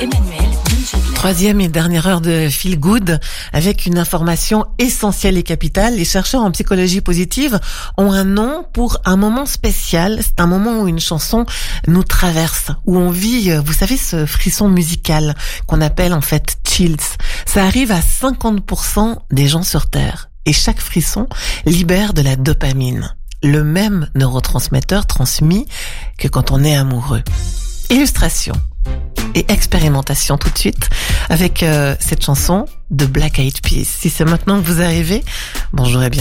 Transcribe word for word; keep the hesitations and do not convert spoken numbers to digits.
Emmanuel Benchadler. Troisième et dernière heure de Feel Good avec une information essentielle et capitale. Les chercheurs en psychologie positive ont un nom pour un moment spécial. C'est un moment où une chanson nous traverse, où on vit, vous savez, ce frisson musical qu'on appelle en fait chills. Ça arrive à cinquante pour cent des gens sur Terre. Et chaque frisson libère de la dopamine, le même neurotransmetteur transmis que quand on est amoureux. Illustration et expérimentation tout de suite avec euh, cette chanson de Black Eyed Peas. Si c'est maintenant que vous arrivez, bonjour et bienvenue.